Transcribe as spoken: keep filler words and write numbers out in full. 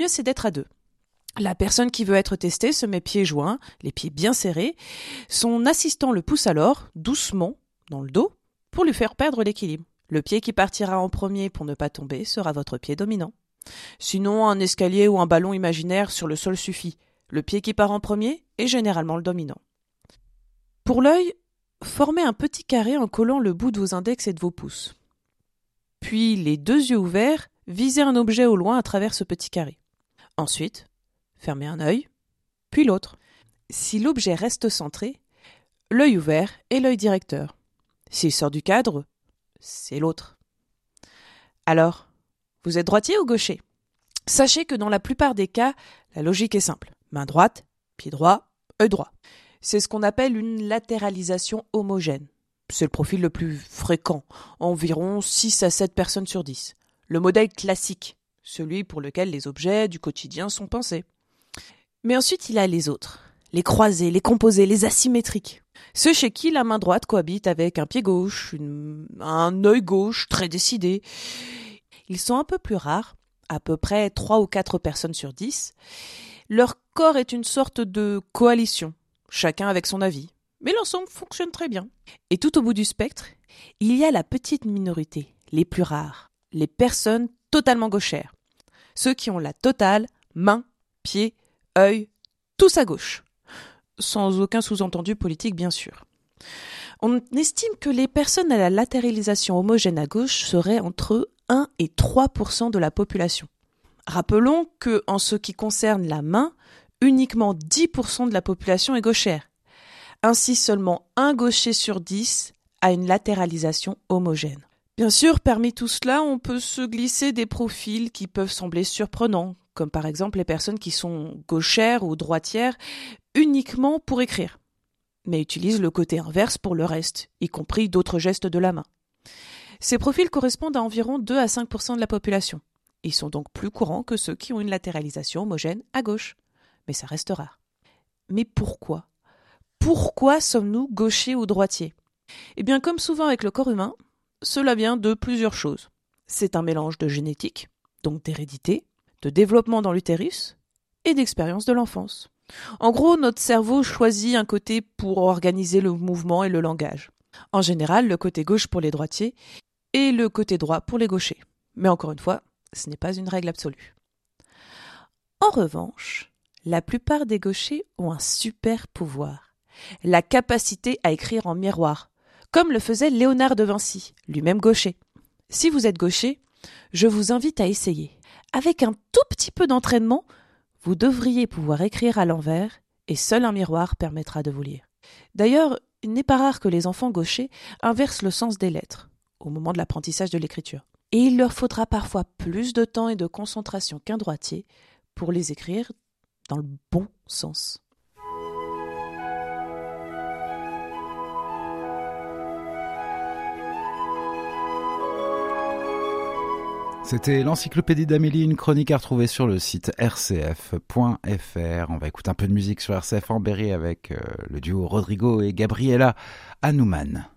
mieux c'est d'être à deux. La personne qui veut être testée se met pieds joints, les pieds bien serrés. Son assistant le pousse alors, doucement, dans le dos, pour lui faire perdre l'équilibre. Le pied qui partira en premier pour ne pas tomber sera votre pied dominant. Sinon, un escalier ou un ballon imaginaire sur le sol suffit. Le pied qui part en premier est généralement le dominant. Pour l'œil, formez un petit carré en collant le bout de vos index et de vos pouces. Puis, les deux yeux ouverts, visez un objet au loin à travers ce petit carré. Ensuite, fermez un œil, puis l'autre. Si l'objet reste centré, l'œil ouvert est l'œil directeur. S'il sort du cadre, c'est l'autre. Alors, vous êtes droitier ou gaucher ? Sachez que dans la plupart des cas, la logique est simple. Main droite, pied droit, œil droit. C'est ce qu'on appelle une latéralisation homogène. C'est le profil le plus fréquent, environ six à sept personnes sur dix. Le modèle classique, celui pour lequel les objets du quotidien sont pensés. Mais ensuite, il y a les autres, les croisés, les composés, les asymétriques. Ceux chez qui la main droite cohabite avec un pied gauche, une, un œil gauche très décidé. Ils sont un peu plus rares, à peu près trois ou quatre personnes sur dix. Leur corps est une sorte de coalition, chacun avec son avis. Mais l'ensemble fonctionne très bien. Et tout au bout du spectre, il y a la petite minorité, les plus rares, les personnes totalement gauchères. Ceux qui ont la totale, main, pied, œil, tous à gauche. Sans aucun sous-entendu politique, bien sûr. On estime que les personnes à la latéralisation homogène à gauche seraient entre un et trois pour cent de la population. Rappelons que, en ce qui concerne la main, uniquement dix pour cent de la population est gauchère. Ainsi, seulement un gaucher sur dix a une latéralisation homogène. Bien sûr, parmi tout cela, on peut se glisser des profils qui peuvent sembler surprenants, comme par exemple les personnes qui sont gauchères ou droitières uniquement pour écrire, mais utilisent le côté inverse pour le reste, y compris d'autres gestes de la main. Ces profils correspondent à environ deux à cinq pour cent de la population. Ils sont donc plus courants que ceux qui ont une latéralisation homogène à gauche, mais ça reste rare. Mais pourquoi ? Pourquoi sommes-nous gauchers ou droitiers ? Eh bien, comme souvent avec le corps humain, cela vient de plusieurs choses. C'est un mélange de génétique, donc d'hérédité, de développement dans l'utérus et d'expérience de l'enfance. En gros, notre cerveau choisit un côté pour organiser le mouvement et le langage. En général, le côté gauche pour les droitiers et le côté droit pour les gauchers. Mais encore une fois, ce n'est pas une règle absolue. En revanche, la plupart des gauchers ont un super pouvoir. La capacité à écrire en miroir, comme le faisait Léonard de Vinci, lui-même gaucher. Si vous êtes gaucher, je vous invite à essayer. Avec un tout petit peu d'entraînement, vous devriez pouvoir écrire à l'envers et seul un miroir permettra de vous lire. D'ailleurs, il n'est pas rare que les enfants gauchers inversent le sens des lettres au moment de l'apprentissage de l'écriture. Et il leur faudra parfois plus de temps et de concentration qu'un droitier pour les écrire dans le bon sens. C'était l'encyclopédie d'Amélie, une chronique à retrouver sur le site r c f point f r. On va écouter un peu de musique sur R C F en Berry avec euh, le duo Rodrigo et Gabriela Hanuman.